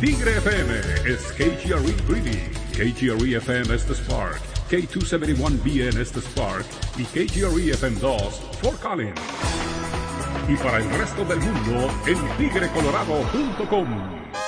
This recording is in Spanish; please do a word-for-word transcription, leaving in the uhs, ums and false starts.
Tigre F M es K G R E Greeley, K G R E F M es The Spark, K doscientos setenta y uno B N es The Spark y K G R E F M dos Fort Collins. Y para el resto del mundo en tigre colorado punto com.